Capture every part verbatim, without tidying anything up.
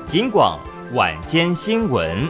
警广晚间新闻。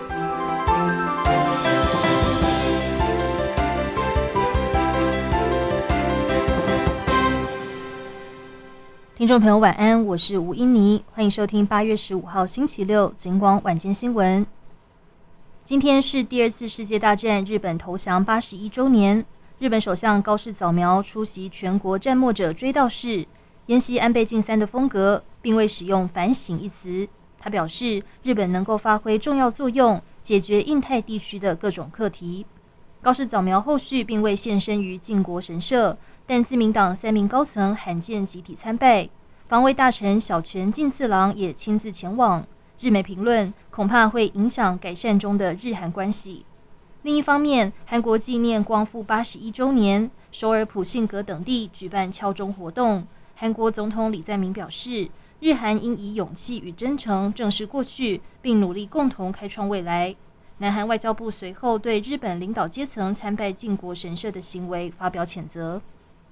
听众朋友晚安，我是吴英妮，欢迎收听八月十五号星期六警广晚间新闻。今天是第二次世界大战日本投降八十一周年，日本首相高市早苗出席全国战没者追悼式，沿袭安倍晋三的风格，并未使用反省一词。他表示，日本能够发挥重要作用，解决印太地区的各种课题。高市早苗后续并未现身于靖国神社，但自民党三名高层罕见集体参拜，防卫大臣小泉进次郎也亲自前往。日媒评论，恐怕会影响改善中的日韩关系。另一方面，韩国纪念光复八十一周年，首尔普信阁等地举办敲钟活动。韩国总统李在明表示，日韩应以勇气与真诚正视过去，并努力共同开创未来。南韩外交部随后对日本领导阶层参拜靖国神社的行为发表谴责。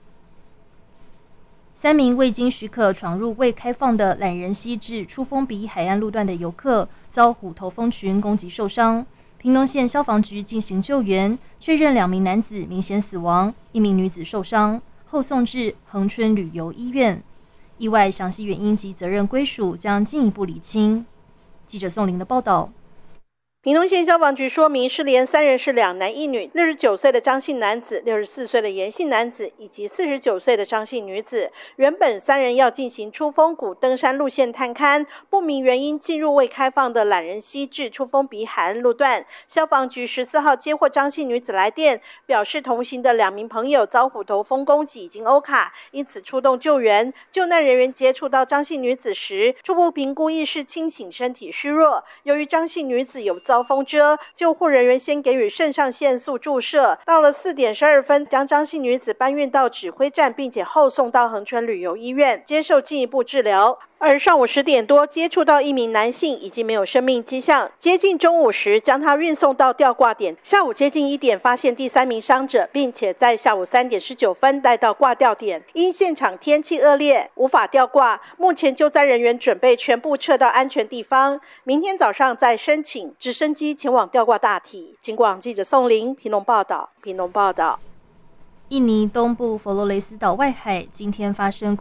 三名未经许可闯入未开放的懒人溪至出风鼻海岸路段的游客遭虎头蜂群攻击受伤，屏东县消防局进行救援，确认两名男子明显死亡，一名女子受伤，后送至恒春旅游医院。意外详细原因及责任归属将进一步厘清。记者宋玲的报道。 屏东县消防局说明，失联三人是两男一女，六十九岁的张姓男子、六十四岁的严姓男子以及四十九岁的张姓女子。原本三人要进行出风谷登山路线探勘，不明原因进入未开放的懒人溪至出风鼻海岸路段。消防局十四号接获张姓女子来电，表示同行的两名朋友遭虎头蜂攻击，已经欧卡，因此出动救援。救难人员接触到张姓女子时，初步评估意识清醒，身体虚弱。由于张姓女子有遭风蛰，救护人员先给予肾上腺素注射，到了四点十二分，将张姓女子搬运到指挥站，并且后送到恒春旅游医院接受进一步治疗。而上午十点多接触到一名男性，已经没有生命迹象，接近中午时将他运送到吊挂点，下午接近一点发现第三名伤者，并且在下午三点十九分带到挂吊点，因现场天气恶劣无法吊挂，目前救灾人员准备全部撤到安全地方，明天早上再申请直升机前往吊挂大体。警广记者宋玲屏东报道。屏东报道。 印尼东部佛罗雷斯岛外海今天发生